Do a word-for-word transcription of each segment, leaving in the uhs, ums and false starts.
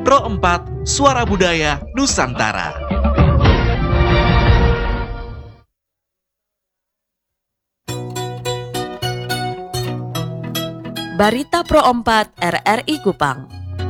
Pro empat, Suara Budaya Nusantara. Barita Pro empat R R I Kupang.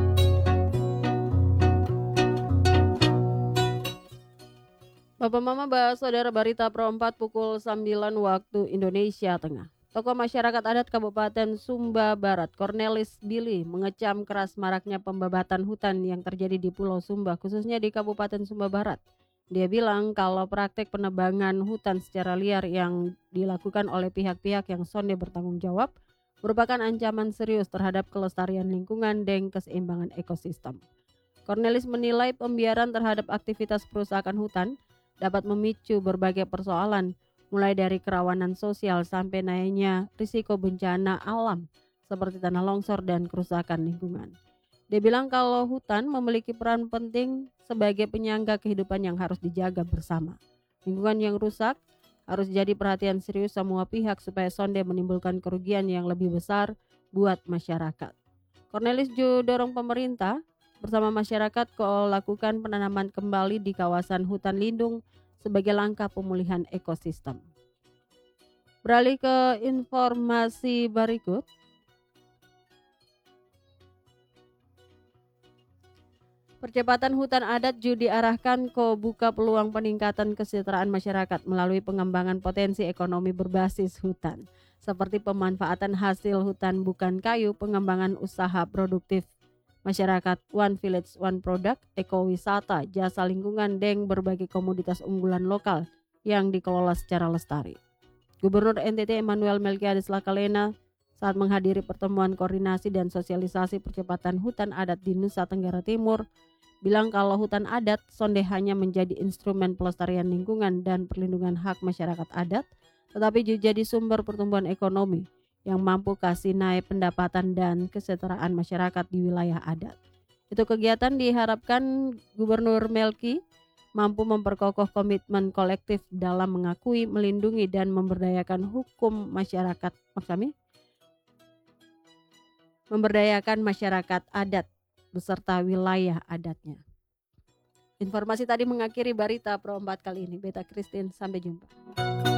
Bapak Mama bahas saudara Barita Pro empat pukul sembilan waktu Indonesia Tengah. Tokoh masyarakat adat Kabupaten Sumba Barat, Cornelis Billy, mengecam keras maraknya pembabatan hutan yang terjadi di Pulau Sumba, khususnya di Kabupaten Sumba Barat. Dia bilang kalau praktek penebangan hutan secara liar yang dilakukan oleh pihak-pihak yang sonde bertanggung jawab merupakan ancaman serius terhadap kelestarian lingkungan dan keseimbangan ekosistem. Cornelis menilai pembiaran terhadap aktivitas perusahaan hutan dapat memicu berbagai persoalan, mulai dari kerawanan sosial sampai naiknya risiko bencana alam seperti tanah longsor dan kerusakan lingkungan. Dia bilang kalau hutan memiliki peran penting sebagai penyangga kehidupan yang harus dijaga bersama. Lingkungan yang rusak harus jadi perhatian serius semua pihak supaya sonde menimbulkan kerugian yang lebih besar buat masyarakat. Cornelis juga dorong pemerintah bersama masyarakat ko lakukan penanaman kembali di kawasan hutan lindung sebagai langkah pemulihan ekosistem. Beralih ke informasi berikut. Percepatan hutan adat juga diarahkan ke buka peluang peningkatan kesejahteraan masyarakat melalui pengembangan potensi ekonomi berbasis hutan, seperti pemanfaatan hasil hutan bukan kayu, pengembangan usaha produktif masyarakat, One Village One Product, ekowisata, jasa lingkungan, dan berbagai komoditas unggulan lokal yang dikelola secara lestari. Gubernur N T T Emmanuel Melkiades Lakalena saat menghadiri pertemuan koordinasi dan sosialisasi percepatan hutan adat di Nusa Tenggara Timur bilang kalau hutan adat sonde hanya menjadi instrumen pelestarian lingkungan dan perlindungan hak masyarakat adat, tetapi juga jadi sumber pertumbuhan ekonomi yang mampu kasih naik pendapatan dan kesejahteraan masyarakat di wilayah adat. Itu kegiatan diharapkan Gubernur Melki mampu memperkokoh komitmen kolektif dalam mengakui, melindungi, dan memberdayakan hukum masyarakat, maksudnya memberdayakan masyarakat adat beserta wilayah adatnya. Informasi tadi mengakhiri Barita Pro empat kali ini. Beta Christine, sampai jumpa.